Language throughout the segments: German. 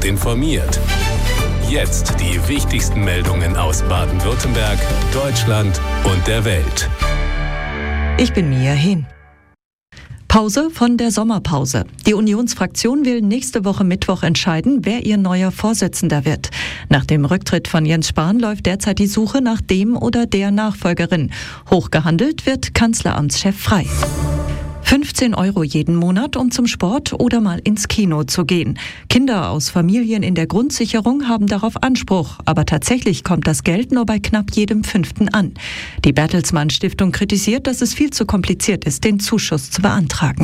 gut informiert. Jetzt die wichtigsten Meldungen aus Baden-Württemberg, Deutschland und der Welt. Ich bin Mia Hehn. Pause von der Sommerpause. Die Unionsfraktion will nächste Woche Mittwoch entscheiden, wer ihr neuer Vorsitzender wird. Nach dem Rücktritt von Jens Spahn läuft derzeit die Suche nach dem oder der Nachfolgerin. Hochgehandelt wird Kanzleramtschef Frey. 15 € jeden Monat, um zum Sport oder mal ins Kino zu gehen. Kinder aus Familien in der Grundsicherung haben darauf Anspruch, aber tatsächlich kommt das Geld nur bei knapp jedem 5. an. Die Bertelsmann Stiftung kritisiert, dass es viel zu kompliziert ist, den Zuschuss zu beantragen.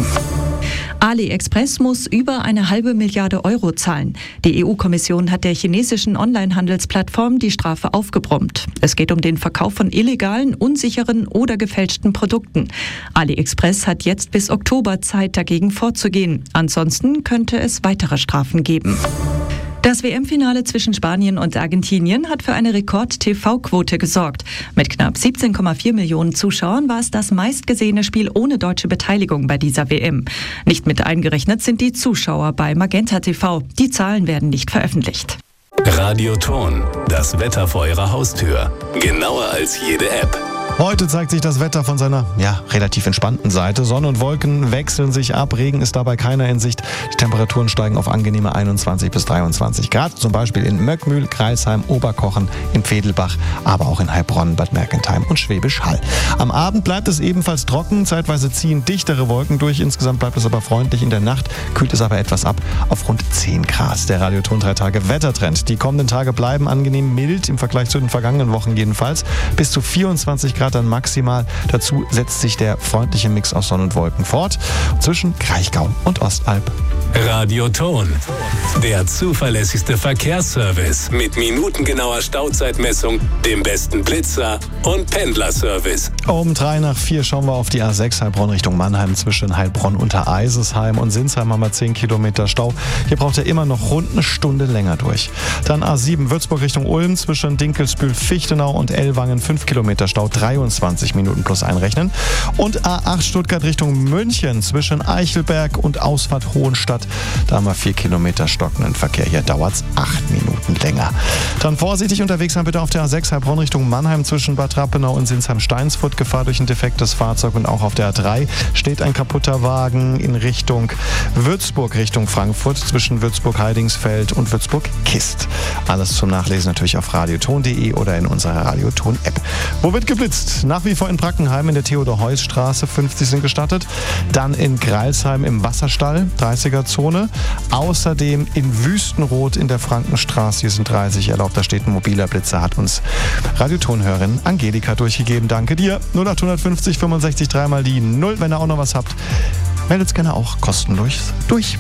AliExpress muss über 1,5 Milliarde € zahlen. Die EU-Kommission hat der chinesischen Onlinehandelsplattform die Strafe aufgebrummt. Es geht um den Verkauf von illegalen, unsicheren oder gefälschten Produkten. AliExpress hat jetzt bis Oktober Zeit, dagegen vorzugehen. Ansonsten könnte es weitere Strafen geben. Das WM-Finale zwischen Spanien und Argentinien hat für eine Rekord-TV-Quote gesorgt. Mit knapp 17,4 Millionen Zuschauern war es das meistgesehene Spiel ohne deutsche Beteiligung bei dieser WM. Nicht mit eingerechnet sind die Zuschauer bei Magenta TV. Die Zahlen werden nicht veröffentlicht. Radioton, das Wetter vor Ihrer Haustür. Genauer als jede App. Heute zeigt sich das Wetter von seiner relativ entspannten Seite. Sonne und Wolken wechseln sich ab, Regen ist dabei keiner in Sicht. Die Temperaturen steigen auf angenehme 21 bis 23 Grad, zum Beispiel in Möckmühl, Greilsheim, Oberkochen, in Vedelbach, aber auch in Heilbronn, Bad Mergentheim und Schwäbisch Hall. Am Abend bleibt es ebenfalls trocken, zeitweise ziehen dichtere Wolken durch, insgesamt bleibt es aber freundlich. In der Nacht kühlt es aber etwas ab auf rund 10 Grad. Der Radioton 3 Tage Wettertrend. Die kommenden Tage bleiben angenehm mild, im Vergleich zu den vergangenen Wochen jedenfalls. Bis zu 24 Grad dann maximal. Dazu setzt sich der freundliche Mix aus Sonne und Wolken fort zwischen Kraichgau und Ostalb. Radioton, der zuverlässigste Verkehrsservice mit minutengenauer Stauzeitmessung, dem besten Blitzer und Pendlerservice. Um 3:04 schauen wir auf die A6 Heilbronn Richtung Mannheim. Zwischen Heilbronn unter Eisesheim und Sinsheim haben wir 10 Kilometer Stau. Hier braucht er immer noch rund eine Stunde länger durch. Dann A7 Würzburg Richtung Ulm zwischen Dinkelsbühl, Fichtenau und Ellwangen 5 Kilometer Stau, 23 Minuten plus einrechnen. Und A8 Stuttgart Richtung München zwischen Eichelberg und Ausfahrt Hohenstadt. Da haben wir 4 Kilometer stockenden Verkehr. Hier dauert es 8 Minuten länger. Dann vorsichtig unterwegs sein bitte auf der A6 Heilbronn Richtung Mannheim zwischen Bad Rappenau und Sinsheim-Steinsfurt. Gefahr durch ein defektes Fahrzeug. Und auch auf der A3 steht ein kaputter Wagen in Richtung Würzburg, Richtung Frankfurt zwischen Würzburg-Heidingsfeld und Würzburg-Kist. Alles zum Nachlesen natürlich auf radioton.de oder in unserer Radioton-App. Wo wird geblitzt? Nach wie vor in Brackenheim in der Theodor-Heuss-Straße, 50 sind gestattet. Dann in Greilsheim im Wasserstall, 30er-Zone. Außerdem in Wüstenrot in der Frankenstraße, hier sind 30 erlaubt. Da steht ein mobiler Blitzer, hat uns Radiotonhörerin Angelika durchgegeben. Danke dir. 0850 65 3 mal die 0. Wenn ihr auch noch was habt, meldet es gerne auch kostenlos durch.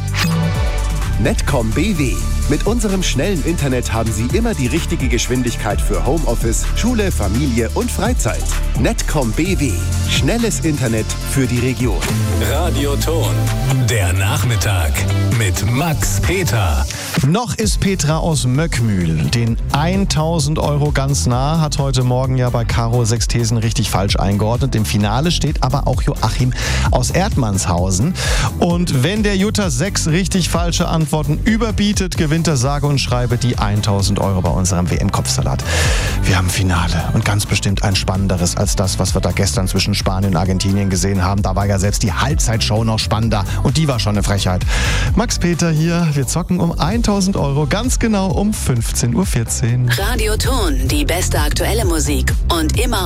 Netcom BW. Mit unserem schnellen Internet haben Sie immer die richtige Geschwindigkeit für Homeoffice, Schule, Familie und Freizeit. Netcom BW. Schnelles Internet für die Region. Radioton, der Nachmittag mit Max Peter. Noch ist Petra aus Möckmühl. Den 1.000 € ganz nah, hat heute Morgen ja bei Caro 6 Thesen richtig falsch eingeordnet. Im Finale steht aber auch Joachim aus Erdmannshausen. Und wenn der Jutta 6 richtig falsche Antworten überbietet, gewinnt er sage und schreibe die 1.000 € bei unserem WM-Kopfsalat. Wir haben Finale und ganz bestimmt ein spannenderes als das, was wir da gestern zwischen Spanien und Argentinien gesehen haben. Da war ja selbst die Halbzeitshow noch spannender und die war schon eine Frechheit. Max Peter hier, wir zocken um 1.000 €, ganz genau um 15:14 Uhr. Radioton, die beste aktuelle Musik und immer